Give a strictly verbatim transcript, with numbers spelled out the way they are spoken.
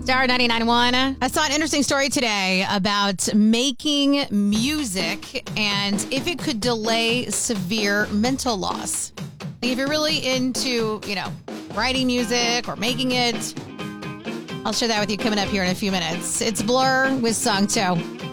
Star ninety-nine point one. I saw an interesting story today about making music and if it could delay severe mental loss. Like if you're really into, you know, writing music or making it, I'll share that with you coming up here in a few minutes. It's Blur with Song two.